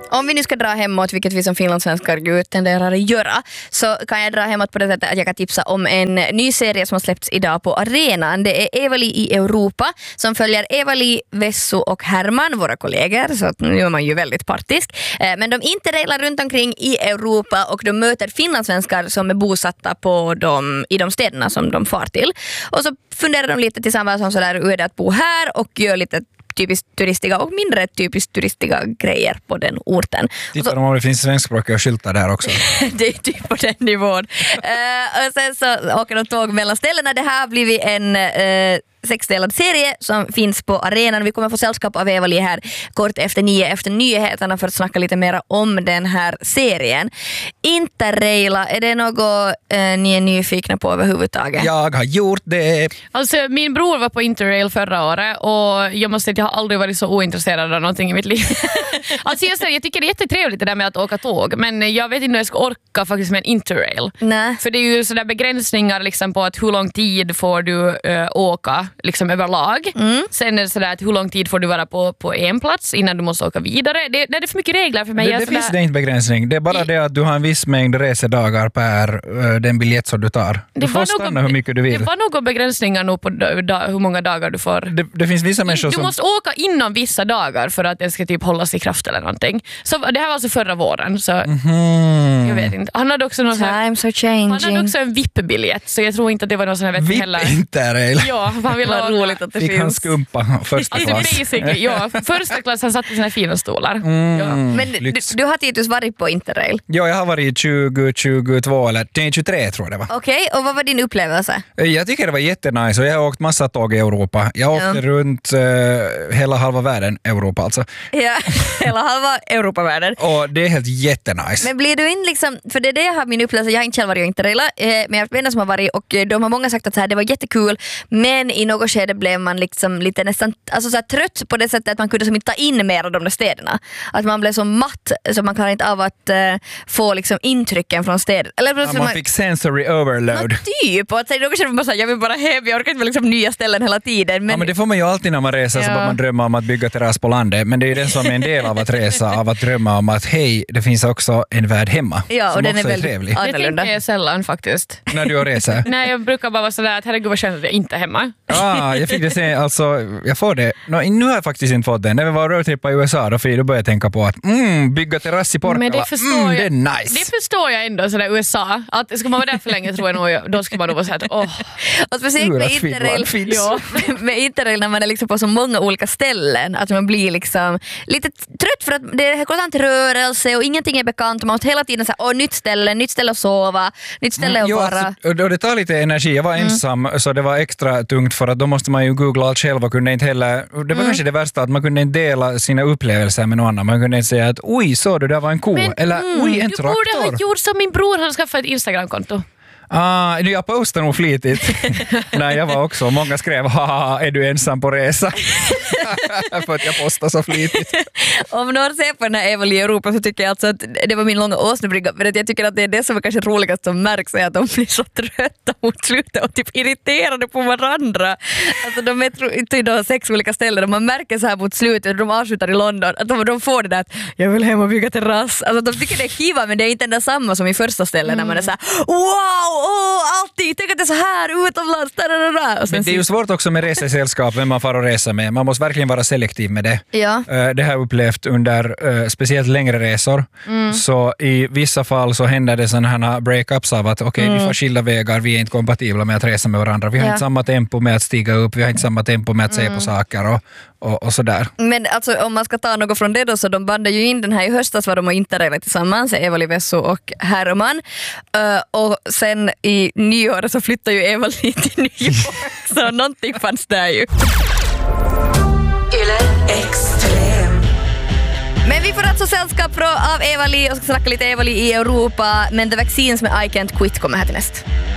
Om vi nu ska dra hemåt, vilket vi som finlandssvenskar ju tenderar att göra, så kan jag dra hemåt på det sättet att jag kan tipsa om en ny serie som har släppts idag på arenan. Det är Evali i Europa som följer Evali, Vessu och Herman, våra kollegor, så att nu är man ju väldigt partisk. Men de interrailar runt omkring i Europa och de möter finlandssvenskar som är bosatta i de städerna som de far till. Och så funderar de lite tillsammans om sådär hur är det att bo här och gör lite typiskt turistiga och mindre typiskt turistiga grejer på den orten. Tittar de om det finns svenskspråkiga skyltar där också. Det är typ på den nivån. Och sen så åker de tåg mellan ställena. Det här har blivit en 6-delad serie som finns på arenan. Vi kommer få sällskap av Evali här kort efter 9 efter nyheterna för att snacka lite mer om den här serien. Interraila, är det något ni är nyfikna på överhuvudtaget? Jag har gjort det. Alltså min bror var på Interrail förra året och jag måste säga att jag har aldrig varit så ointresserad av någonting i mitt liv. Alltså jag tycker det är jättetrevligt det där med att åka tåg, men jag vet inte hur jag ska orka faktiskt med en Interrail. Nej. För det är ju sådär begränsningar liksom på att hur lång tid får du åka liksom överlag. Sen är det sådär att hur lång tid får du vara på en plats innan du måste åka vidare. Det är för mycket regler för mig. Det finns det inte begränsning. Det är bara det att du har en viss mängd resedagar per den biljett som du tar. Du får stanna hur mycket du vill. Det var några begränsningar nog på hur många dagar du får. Det finns vissa människor som... Du måste åka inom vissa dagar för att det ska typ hållas i kraft eller någonting. Så det här var alltså förra våren. Så jag vet inte. Han hade också Times are changing. Han hade också en VIP-biljett, så jag tror inte att det var någon sån här heller. VIP-interrail. Ja, han ville ha roligt att det fick finns. Han skumpa första klass. Alltså basically, ja. Första klass han satt i sina fina stolar. Ja. Men du har Titus varit på Interrail? Ja, jag har varit 2022 eller 2023 tror jag det var. Okej, och vad var din upplevelse? Jag tycker det var jättenice och jag har åkt massa tåg i Europa. Jag åkte runt hela halva världen, Europa alltså. Ja, hela halva Europavärlden. Och det är helt jättenice. Men blir du in liksom, för det är det jag har min upplevelse, jag har inte själv varit och Interraila, men jag har vänner som har varit och de har många sagt att så här, det var jättekul, men i något skede blev man liksom lite nästan alltså så här, trött på det sättet att man kunde som inte ta in mer av de där städerna. Att man blev så matt så man klarar inte av att få liksom intrycken från städer. Eller ja, man fick sensory overload. Typ, och att i något skede man bara jag vill bara hem, jag orkar inte liksom nya ställen hela tiden. Men... Ja, men det får man ju alltid när man reser så bara man drömmer om att bygga terrass på landet, men det är ju det som är en del av att resa, av att drömma om att hej, det finns också en värld hemma. Ja, och den är väldigt trevlig. Det tänker jag sällan faktiskt. När du har reser? Nej, jag brukar bara vara sådär att herregud vad känns att jag inte är hemma. Jag fick det se, alltså jag får det. Nu har jag faktiskt inte fått det. När vi var roadtrippa i USA då började jag tänka på att bygga terrass i Porkala. Men det förstår det är nice. Det förstår jag ändå sådär USA. Att ska man vara där för länge tror jag nog, då ska man nog vara såhär att och speciellt med Interrail, med Interrail när man är liksom på så många olika ställen att man blir liksom lite trött för att det är konstant rörelse och ingenting är bekant och man måste hela tiden säga nytt ställe att sova, nytt ställe att vara. Alltså, och det tar lite energi. Jag var ensam så det var extra tungt för att då måste man ju googla allt själv och kunde inte heller, det var kanske det värsta att man kunde inte dela sina upplevelser med någon annan. Man kunde inte säga att oj, så det där var en ko eller oj, en traktor. Du borde ha gjort som min bror, han skaffade ett Instagram-konto. Jag postar nog flitigt. Nej, jag var också. Många skrev, haha, är du ensam på resa? För att jag postar så flitigt. Om någon ser på den här Evali i Europa så tycker jag alltså att det var min långa åsnebrygga. För att jag tycker att det är det som är kanske roligast som märks är att de blir så trötta mot slutet och typ irriterade på varandra. Alltså de är 6 olika ställen och man märker så här mot slutet och de avslutar i London att de får det där att jag vill hem och bygga terrass. Alltså de tycker det är kiva men det är inte den samma som i första stället när man är så här, wow! Alltid, tänk att det är så här utomlands. Men det är ju svårt också med resesällskap vem man får att resa med. Man måste verkligen vara selektiv med det. Ja. Det har jag upplevt under speciellt längre resor. Så i vissa fall så händer det sådana här breakups av att vi får skilda vägar, vi är inte kompatibla med att resa med varandra. Vi har inte samma tempo med att stiga upp, vi har inte samma tempo med att se på saker och sådär. Men alltså om man ska ta något från det då så de bandade ju in den här i höstas var de och interrailat tillsammans, Evali, Vessu och Herman. Och sen i nyår så flyttar ju Evali till New York. Så någonting fanns där ju. Extrem. Men vi får alltså sällskap av Evali och ska snacka lite Evali i Europa. Men The Vaccines med I Can't Quit kommer här till näst.